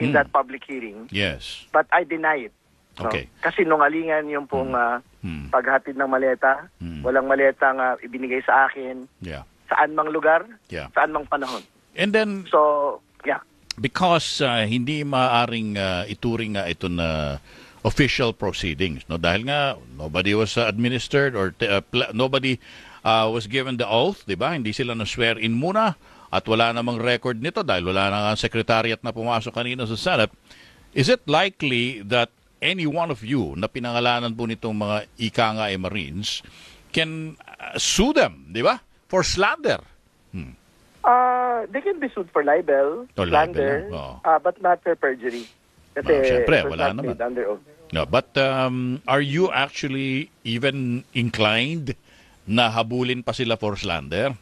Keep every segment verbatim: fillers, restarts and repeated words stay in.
in Hmm. that public hearing. Yes. But I deny it. No? Okay. Kasi nungalingan yung pong ah, Hmm. paghatid ng maleta. Hmm. Walang maletang ah, ibinigay sa akin. Yeah. Saan mang lugar, Yeah. saan mang panahon. And then, So, yeah. because uh, hindi maaring uh, ituring nga ito na official proceedings, no, dahil nga nobody was uh, administered or t- uh, pl- nobody uh, was given the oath, di ba? Hindi sila na swear in muna at wala namang record nito dahil wala na nga secretariat na pumasok kanina sa Senate. Is it likely that any one of you na pinangalanan po nitong mga ika nga eh, Marines can uh, sue them, di ba? For slander. Hmm. Uh, they can be sued for libel, Oh, libel slander, lang, oo. uh, but not for perjury. Kasi Oh, syempre, it was wala not naman. made under oath. No, but um, are you actually even inclined na habulin pa sila for slander?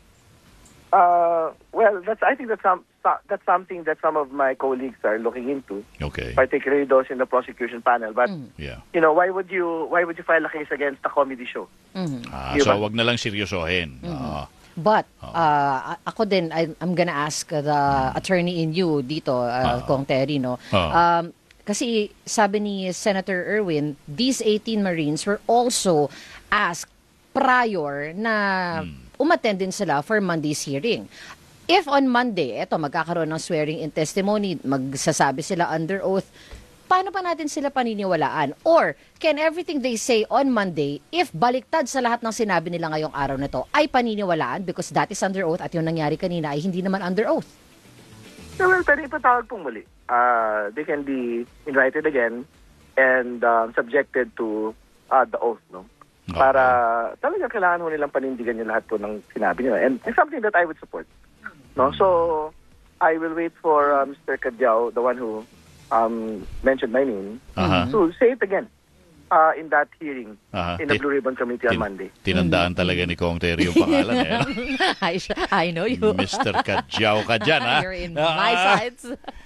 Uh, well, that's I think that's some so- that's something that some of my colleagues are looking into, Okay. particularly those in the prosecution panel. But Yeah. you know, why would you why would you file a case against a comedy show? Ah, Di so ba? wag na lang seryosohin. Ah, But uh, ako din, I, I'm gonna ask the attorney in you dito, uh, Kong Terry, no? Oo. Um, kasi sabi ni Senator Erwin, these eighteen Marines were also asked prior na umattend din sila for Monday's hearing. If on Monday, eto, magkakaroon ng swearing in testimony, magsasabi sila under oath, paano pa natin sila paniniwalaan? Or, can everything they say on Monday, if baliktad sa lahat ng sinabi nila ngayong araw na to, ay paniniwalaan because that is under oath at yung nangyari kanina ay hindi naman under oath? So, well, pwede ipatawag pong muli. Uh, they can be invited again and um, subjected to uh, the oath, no? Okay. Para talaga kailangan mo nilang panindigan yung lahat po ng sinabi nila. And it's something that I would support. No? So, I will wait for uh, Mister Cadyao, the one who um, mentioned my name, Aha. to say it again uh, in that hearing Aha. in the Ti- Blue Ribbon Committee on tin- Monday. Tinandaan talaga ni Kong Terry yung pangalan eh. no? I, I know you. Mister Kadyaw ka dyan, ha? You're in Ah, my sides.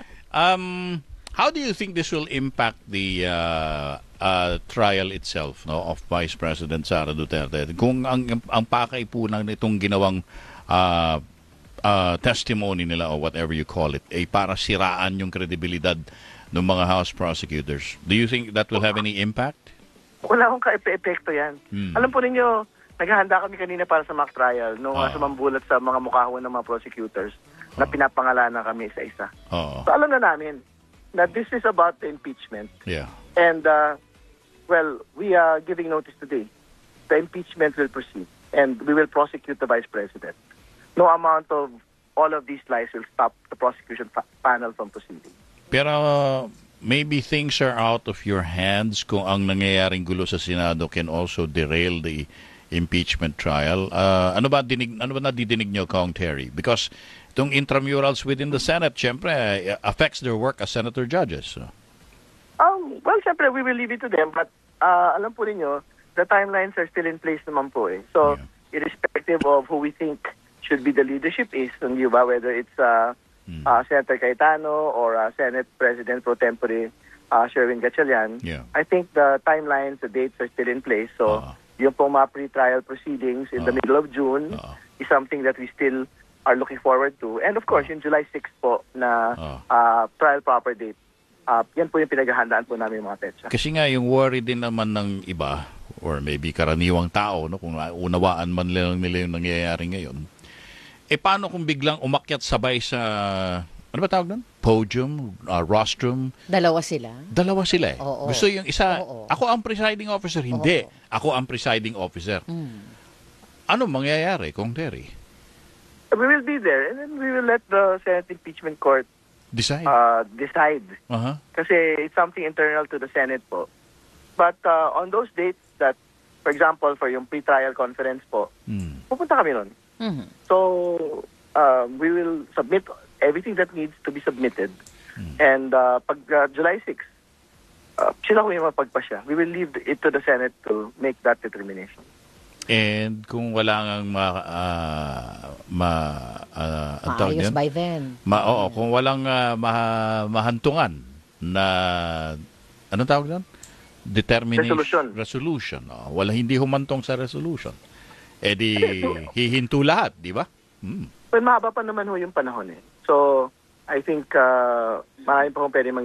Um, how do you think this will impact the uh, uh, trial itself, no, of Vice President Sara Duterte? Kung ang ang pakay po ng itong ginawang uh, uh, testimony nila or whatever you call it, ay para siraan yung kredibilidad ng mga House prosecutors. Do you think that will have any impact? Wala akong ka-epekto yan. Hmm. Alam po ninyo, naghahanda kami kanina para sa mock trial nung Ah. uh, sumambulat sa mga mukhawan ng mga prosecutors na pinapangalanan kami isa-isa. Oo. So alam na namin na this is about the impeachment. Yeah. And, uh, well, we are giving notice today. The impeachment will proceed and we will prosecute the Vice President. No amount of all of these lies will stop the prosecution pa- panel from proceeding. Pero maybe things are out of your hands kung ang nangyayaring gulo sa Senado can also derail the impeachment trial. Uh, ano ba dinig ano ba nadidinig nyo, Kong Terry? Because itong intramurals within the Senate, syempre, uh, affects their work as senator judges. So. Um, well, syempre, we will leave it to them. But uh, alam po ninyo, the timelines are still in place naman po eh. So, irrespective of who we think should be the leadership is, hindi ba, whether it's uh, uh, Senator Cayetano or uh, Senate President Pro Tempore uh, Sherwin Gatchalian, Yeah. I think the timelines, the dates are still in place. So, Uh-huh. yung po mga pre-trial proceedings in the Uh-huh. middle of June Uh-huh. is something that we still are looking forward to. And of course, yung July sixth po na Uh-huh. uh, trial proper date, uh, yan po yung pinaghahandaan po namin yung mga petsa. Kasi nga, yung worry din naman ng iba, or maybe karaniwang tao, no, kung unawaan man lang nila yung nangyayari ngayon, eh paano kung biglang umakyat sabay sa, ano ba tawag doon? Podium, uh, rostrum, Dalawa sila. dalawa sila eh. Oo. Gusto yung isa, Oo. ako ang presiding officer, hindi. Oo. Ako ang presiding officer. Ano mangyayari, Kong Terry? We will be there and then we will let the Senate Impeachment Court Decide. uh, decide. uh-huh. Kasi it's something internal to the Senate po. But uh, on those dates that, for example, for yung pre-trial conference po, Hmm. pupunta kami nun. Mhm. So, um, we will submit everything that needs to be submitted. And uh, pag uh, July sixth, uh, sila ko yung mapagpasya. We will leave it to the Senate to make that determination. And kung wala ngang ma, ah, ma, ah, ang tawag Maayos yun? by then. Ma, oo, kung walang ah, maha- mahantungan na, anong tawag doon? Determination. Resolution. Resolution. Oh, wala, hindi humantong sa resolution. Eh di, hihinto lahat, di ba? Hmm. Well, mahaba pa naman ho yung panahon eh. So, I think uh, marami pa kung pwede